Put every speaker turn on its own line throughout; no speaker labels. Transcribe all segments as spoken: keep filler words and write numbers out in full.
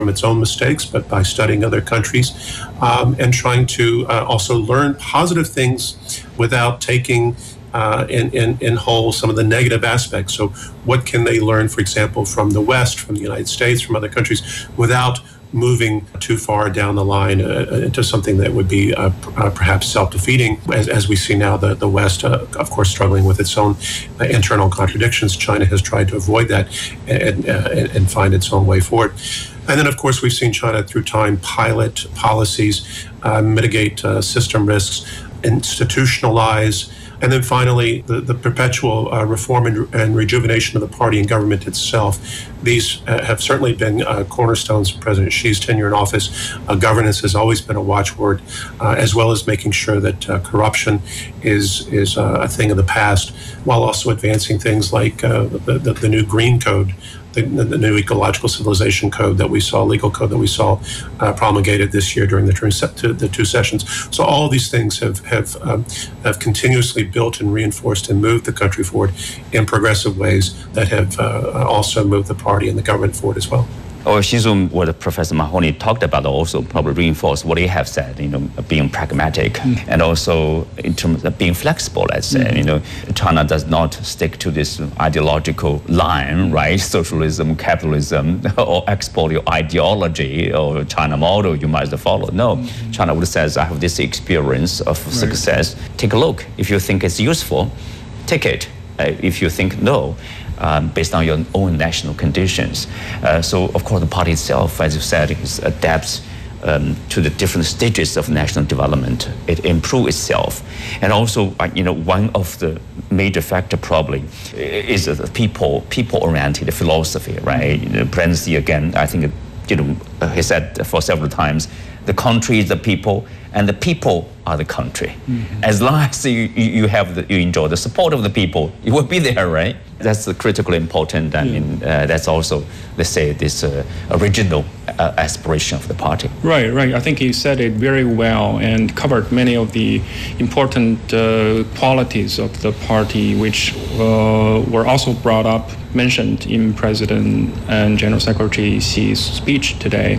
from its own mistakes, but by studying other countries um, and trying to uh, also learn positive things without taking uh, in, in, in whole some of the negative aspects. So what can they learn, for example, from the West, from the United States, from other countries, without moving too far down the line uh, into something that would be uh, uh, perhaps self-defeating, as, as we see now the, the West, uh, of course, struggling with its own uh, internal contradictions. China has tried to avoid that and, uh, and find its own way forward. And then, of course, we've seen China through time pilot policies, uh, mitigate uh, system risks, institutionalize, and then finally, the, the perpetual uh, reform and, and rejuvenation of the party and government itself. These uh, have certainly been uh, cornerstones of President Xi's tenure in office. Uh, governance has always been a watchword, uh, as well as making sure that uh, corruption is is uh, a thing of the past, while also advancing things like uh, the, the, the new Green Code, The, the new ecological civilization code that we saw, legal code that we saw uh, promulgated this year during the, two, the two sessions. So all of these things have have um, have continuously built and reinforced and moved the country forward in progressive ways that have uh, also moved the party and the government forward as well.
Or Xizun, what Professor Mahoney talked about, also probably reinforced what he have said, you know, being pragmatic mm. and also in terms of being flexible, let's say, mm. you know, China does not stick to this ideological line, right? Socialism, capitalism, or export your ideology or China model you must follow. No, mm. China would says, I have this experience of right. success. Take a look. If you think it's useful, take it. Uh, if you think no, Um, based on your own national conditions. Uh, so, of course, the party itself, as you said, is adapts um, to the different stages of national development. It improves itself. And also, uh, you know, one of the major factor probably is the people, people-oriented philosophy, right? You know, President Xi, again, I think, you know, uh, he said for several times, the country is the people, and the people are the country. Mm-hmm. As long as you, you have the, you enjoy the support of the people, you will be there, right? That's critically important, and yeah. in, uh, that's also, let's say, this uh, original uh, aspiration of the party.
Right, right. I think he said it very well and covered many of the important uh, qualities of the party, which uh, were also brought up, mentioned in President and General Secretary Xi's speech today.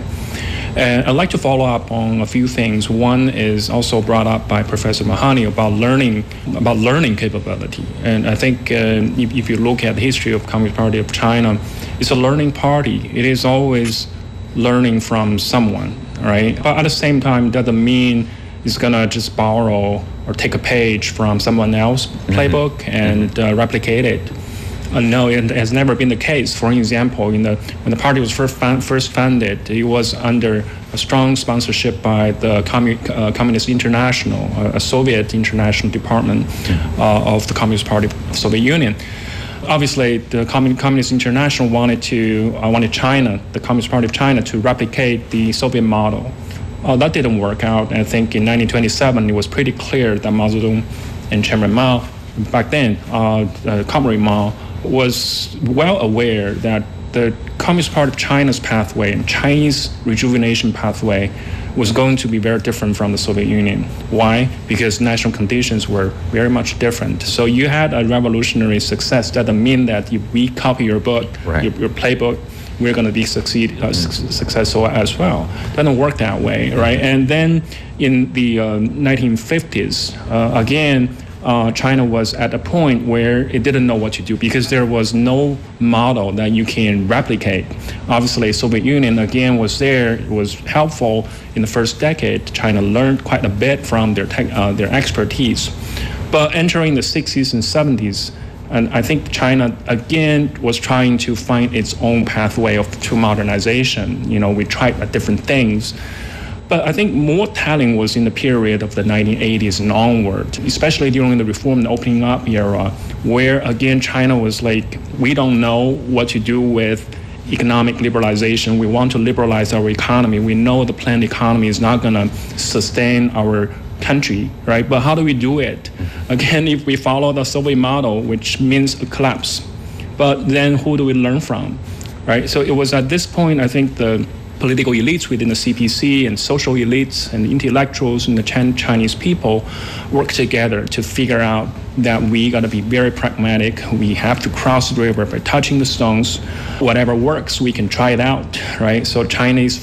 And I'd like to follow up on a few things. One is also brought up by Professor Mahoney about learning, about learning capability. And I think uh, if, if you look at the history of Communist Party of China, it's a learning party. It is always learning from someone, right? But at the same time, doesn't mean it's gonna just borrow or take a page from someone else's playbook mm-hmm. and uh, replicate it. Uh, no, it has never been the case. For example, in the, when the party was first, found, first founded, it was under a strong sponsorship by the Commun- uh, Communist International, uh, a Soviet international department uh, of the Communist Party of the Soviet Union. Obviously, the Commun- Communist International wanted to uh, wanted China, the Communist Party of China, to replicate the Soviet model. Uh, that didn't work out. I think in nineteen twenty-seven, it was pretty clear that Mao Zedong and Chairman Mao, back then, uh, uh, Comrade Mao, was well aware that the Communist Party of China's pathway and Chinese rejuvenation pathway was going to be very different from the Soviet Union. Why? Because national conditions were very much different. So you had a revolutionary success. That doesn't mean that if we copy your book, right. your, your playbook, we're going to be succeed, uh, mm. su- successful as well. It doesn't work that way, right? And then in the uh, nineteen fifties, uh, again, Uh, China was at a point where it didn't know what to do because there was no model that you can replicate. Obviously, Soviet Union, again, was there. It was helpful in the first decade. China learned quite a bit from their tech, uh, their expertise. But entering the sixties and seventies, and I think China, again, was trying to find its own pathway of, to modernization. You know, we tried different things. But I think more telling was in the period of the nineteen eighties and onward, especially during the reform and opening up era, where again China was like, we don't know what to do with economic liberalization. We want to liberalize our economy. We know the planned economy is not going to sustain our country, right? But how do we do it? Again, if we follow the Soviet model, which means a collapse, but then who do we learn from, right? So it was at this point, I think the political elites within the C P C and social elites and intellectuals and the Chan- Chinese people work together to figure out that we got to be very pragmatic. We have to cross the river by touching the stones. Whatever works, we can try it out, right? So Chinese